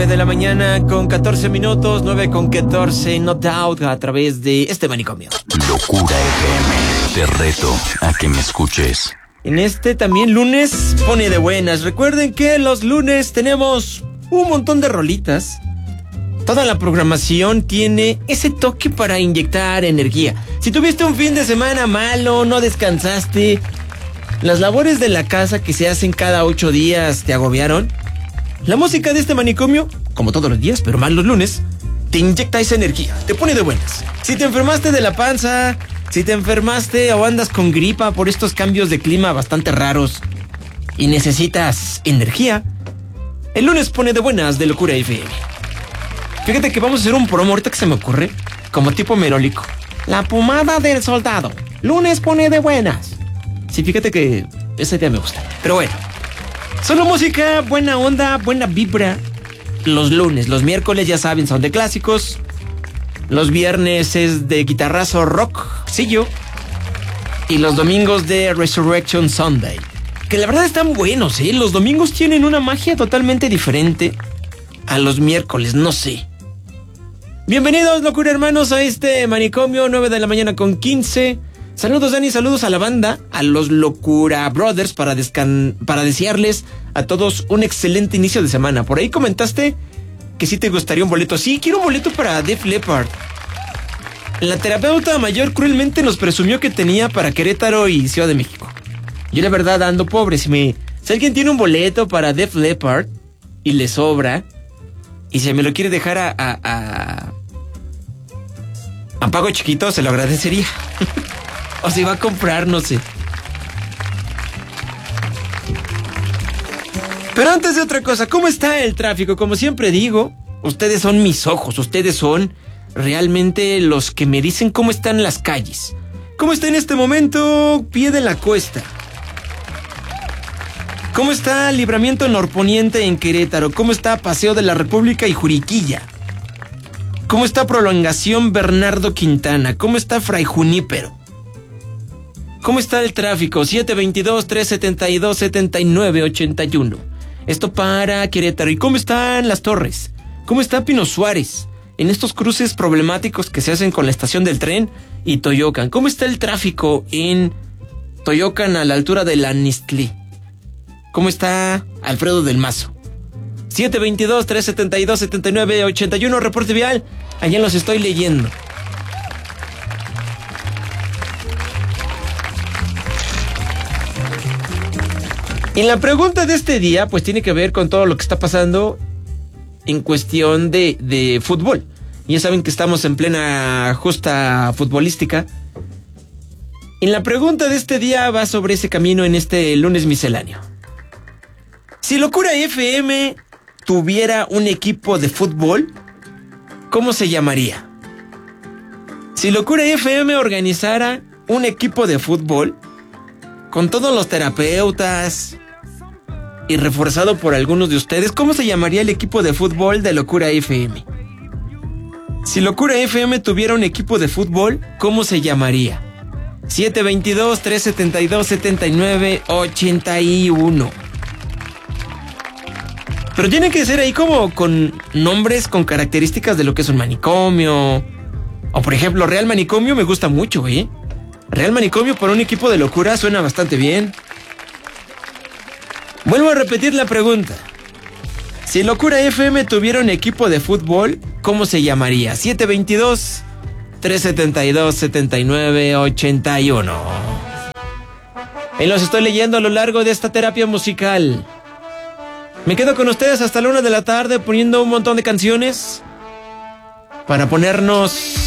de la mañana con 14 minutos, 9 con 14, No Doubt, a través de este manicomio. Locura FM, te reto a que me escuches. En este también lunes pone de buenas. Recuerden que los lunes tenemos un montón de rolitas. Toda la programación tiene ese toque para inyectar energía. Si tuviste un fin de semana malo, no descansaste, las labores de la casa que se hacen cada 8 días te agobiaron, la música de este manicomio, como todos los días, pero más los lunes, te inyecta esa energía, te pone de buenas. Si te enfermaste de la panza, si te enfermaste o andas con gripa por estos cambios de clima bastante raros y necesitas energía, el lunes pone de buenas de Locura FM. Fíjate que vamos a hacer un promo ahorita que se me ocurre, como tipo merólico. La pomada del soldado, lunes pone de buenas. Sí, fíjate que esa idea me gusta. Pero bueno, solo música, buena onda, buena vibra. Los lunes, los miércoles ya saben, son de clásicos. Los viernes es de guitarrazo rock, sillo. Y los domingos de Resurrection Sunday. Que la verdad están buenos, ¿eh? Los domingos tienen una magia totalmente diferente a los miércoles, no sé. Bienvenidos, locura hermanos, a este manicomio, 9 de la mañana con 15. Saludos, Dani, saludos a la banda, a los Locura Brothers, para desearles a todos un excelente inicio de semana. Por ahí comentaste que sí te gustaría un boleto. Sí, quiero un boleto para Def Leppard. La terapeuta mayor cruelmente nos presumió que tenía para Querétaro y Ciudad de México. Yo la verdad ando pobre. Si alguien tiene un boleto para Def Leppard y le sobra, y si me lo quiere dejar a pago chiquito, se lo agradecería. O si va a comprar, no sé. Pero antes de otra cosa, ¿cómo está el tráfico? Como siempre digo, ustedes son mis ojos, ustedes son realmente los que me dicen cómo están las calles. ¿Cómo está en este momento Pie de la Cuesta? ¿Cómo está Libramiento Norponiente en Querétaro? ¿Cómo está Paseo de la República y Juriquilla? ¿Cómo está Prolongación Bernardo Quintana? ¿Cómo está Fray Junípero? ¿Cómo está el tráfico? 722-372-7981. Esto para Querétaro. ¿Y cómo están Las Torres? ¿Cómo está Pino Suárez? En estos cruces problemáticos que se hacen con la estación del tren y Toyocan. ¿Cómo está el tráfico en Toyocan a la altura de la Nistlí? ¿Cómo está Alfredo del Mazo? 722-372-7981. Reporte vial. Allá los estoy leyendo. Y la pregunta de este día, pues tiene que ver con todo lo que está pasando en cuestión de fútbol. Ya saben que estamos en plena justa futbolística. Y la pregunta de este día va sobre ese camino en este lunes misceláneo. Si Locura FM tuviera un equipo de fútbol, ¿cómo se llamaría? Si Locura FM organizara un equipo de fútbol con todos los terapeutas y reforzado por algunos de ustedes, ¿cómo se llamaría el equipo de fútbol de Locura FM? Si Locura FM tuviera un equipo de fútbol, ¿cómo se llamaría? 722-372-7981. Pero tiene que ser ahí como con nombres con características de lo que es un manicomio. O por ejemplo, Real Manicomio me gusta mucho, ¿eh? Real Manicomio para un equipo de locura suena bastante bien. Vuelvo a repetir la pregunta. Si Locura FM tuviera un equipo de fútbol, ¿cómo se llamaría? 722-372-7981. Y los estoy leyendo a lo largo de esta terapia musical. Me quedo con ustedes hasta la 1 de la tarde poniendo un montón de canciones para ponernos